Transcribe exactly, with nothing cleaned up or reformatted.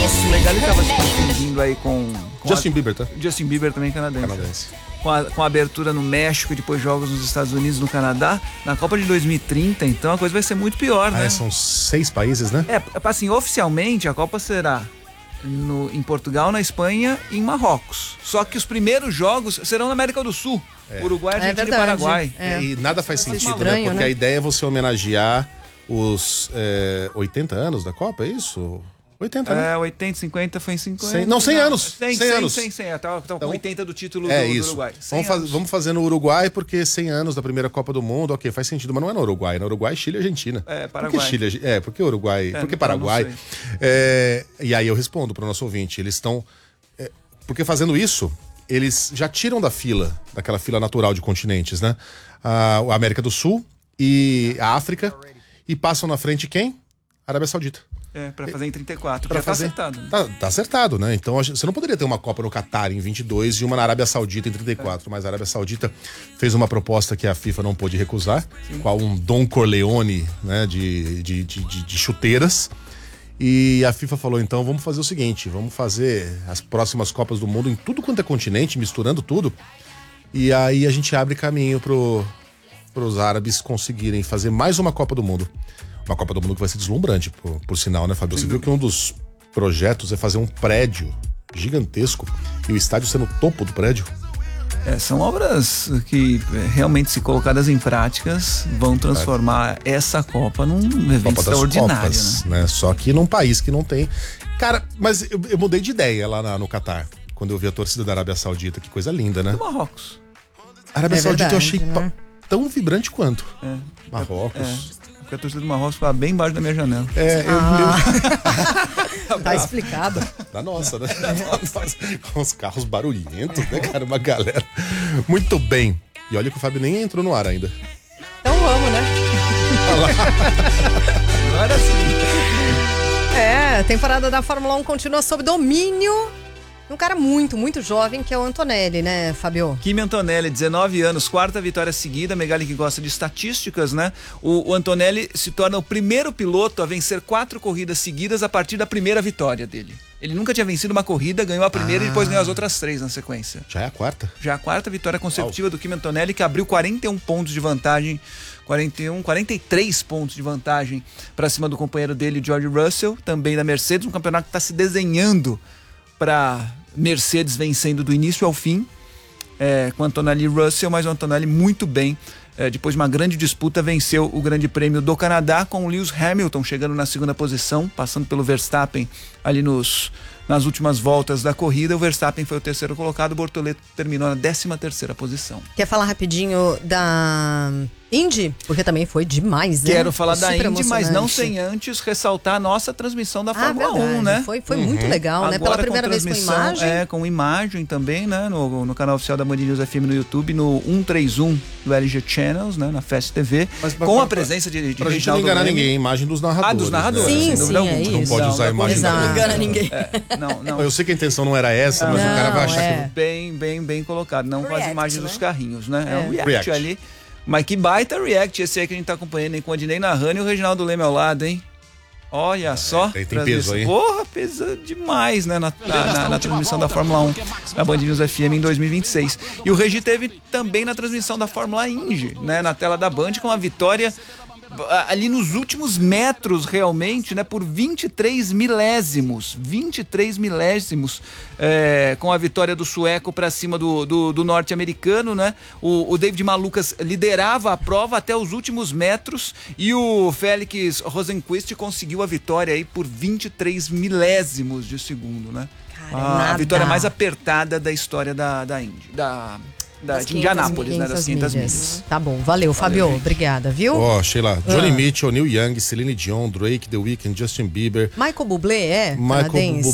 O Megali estava se confundindo aí com, com Justin a, Bieber, tá? Justin Bieber também canadense. Canadense. Com a, com a abertura no México e depois jogos nos Estados Unidos e no Canadá, na Copa de dois mil e trinta, então a coisa vai ser muito pior, Ah, né? é, são seis países, né? É, assim, oficialmente a Copa será no, em Portugal, na Espanha e em Marrocos. Só que os primeiros jogos serão na América do Sul. É. Uruguai, Argentina É e verdade. Paraguai. É. E nada faz Vai ser sentido, estranho, né? Porque né? a ideia é você homenagear os é, oitenta anos da Copa, é isso? oitenta, né? É, oitenta, cinquenta foi em cinquenta. cem, não, cem anos. cem, cem cem, anos. cem, cem. Tá, tá com Então, oitenta do título É do, do isso. Uruguai. cem Vamos, faz, anos. vamos fazer no Uruguai, porque cem anos da primeira Copa do Mundo, ok, faz sentido, mas não é no Uruguai. No Uruguai, Chile e Argentina. É, Paraguai. Por que Chile? É, por que Uruguai? É, por que então, Paraguai? não sei. É, e aí eu respondo para o nosso ouvinte. Eles estão. É, porque fazendo isso, eles já tiram da fila, daquela fila natural de continentes, né? A, a América do Sul e a África, e passam na frente quem? Arábia Saudita. É, pra fazer em trinta e quatro, Pra já fazer- tá acertado. Né? Tá, tá acertado, né? Então a gente- você não poderia ter uma Copa no Catar em vinte e dois e uma na Arábia Saudita em trinta e quatro, mas a Arábia Saudita fez uma proposta que a FIFA não pôde recusar, qual um Don Corleone, né, de, de, de, de- de chuteiras. E a FIFA falou, então vamos fazer o seguinte, vamos fazer as próximas Copas do Mundo em tudo quanto é continente, misturando tudo. E aí a gente abre caminho pro, pros árabes conseguirem fazer mais uma Copa do Mundo. Uma Copa do Mundo que vai ser deslumbrante, por, por sinal, né, Fabio? Você viu que um dos projetos é fazer um prédio gigantesco e o estádio ser no topo do prédio? É, são obras que é, realmente, se colocadas em práticas, vão transformar essa Copa num evento Copa das extraordinário, Copas, né? né? Só que num país que não tem. Cara, mas eu, eu mudei de ideia lá na- no Catar, quando eu vi a torcida da Arábia Saudita. Que coisa linda, né? E Marrocos. A Arábia É Saudita eu verdade, achei né? pa- tão vibrante quanto. É. Marrocos. É. Porque a torcida do Marrocos ficava bem embaixo da minha janela. É, eu, Tá explicado. eu- da nossa, né? Nossa, com os carros barulhentos, né, cara? Uma galera. Muito bem. E olha que o Fábio nem entrou no ar ainda. Então vamos, né? Agora sim. É, a temporada da Fórmula um continua sob domínio de um cara muito, muito jovem, que é o Antonelli, né, Fabio? Kimi Antonelli, dezenove anos, quarta vitória seguida. Megali que gosta de estatísticas, né? O, o Antonelli se torna o primeiro piloto a vencer quatro corridas seguidas a partir da primeira vitória dele. Ele nunca tinha vencido uma corrida, ganhou a primeira Ah. e depois ganhou as outras três na sequência. Já é a quarta. Já a quarta vitória consecutiva do Kimi Antonelli, que abriu quarenta e um pontos de vantagem, quarenta e um, quarenta e três pontos de vantagem para cima do companheiro dele, George Russell, também da Mercedes, um campeonato que está se desenhando para Mercedes vencendo do início ao fim, é, com Antonelli e Russell, mas o Antonelli muito bem. É, depois de uma grande disputa, venceu o Grande Prêmio do Canadá, com o Lewis Hamilton chegando na segunda posição, passando pelo Verstappen ali nos, nas últimas voltas da corrida. O Verstappen foi o terceiro colocado, o Bortoleto terminou na décima terceira posição. Quer falar rapidinho da Indy? Porque também foi demais, né? Quero falar da Super Indy, mas não emocionante. sem antes ressaltar a nossa transmissão da Ah, Fórmula verdade. um, né? Foi, foi muito legal, né? Pela Agora primeira com vez com transmissão, imagem. É, com imagem também, né? No, no canal oficial da Band News F M no YouTube, no cento e trinta e um do L G Channels, né? Na Fast T V, Mas pra- com a pra- presença de, de Pra gente não Reginaldo enganar Leme. ninguém, a imagem dos narradores. Ah, dos narradores, né? Sim, sem dúvida sim, é alguma. isso. Não pode usar a da imagem corrida. da- Não engana ninguém. É, não, não. Eu sei que a intenção não era essa, mas Não, o cara vai achar é. que. Bem, bem, bem colocado. Não com as React, imagens né? dos carrinhos, né? É, um react, React. ali. Mas que baita react esse aí que a gente tá acompanhando, hein? Com a Dinei narrando e o Reginaldo Leme ao lado, hein? Olha só. tem- tem peso aí. Porra, pesa demais, né? Na, na, na- na transmissão da Fórmula um na Band News F M em dois mil e vinte e seis. E o Regi teve também na transmissão da Fórmula Indy, né? Na tela da Band, com uma vitória ah, ali nos últimos metros, realmente, né? Por vinte e três milésimos. vinte e três milésimos é, com a vitória do sueco para cima do, do, do norte-americano, né? O, o David Malukas liderava a prova até os últimos metros e o Félix Rosenqvist conseguiu a vitória aí por vinte e três milésimos de segundo, né? Cara, a, a nada. vitória mais apertada da história da, da Indy, da, da, Das de Indianápolis, né? quinhentas Das quinhentas milhas. milhas. Tá bom, valeu, Fabio. gente. Obrigada, viu? Ó, Sheila, Johnny Ah. Mitchell, Neil Young, Celine Dion, Drake, The Weeknd, Justin Bieber. Michael Bublé é Michael canadense?